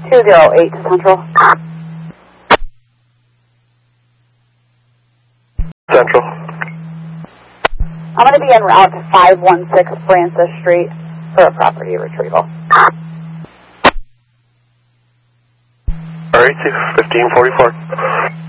208 Central. Central. I'm going to be en route to 516 Francis Street for a property retrieval. Alright, 1544.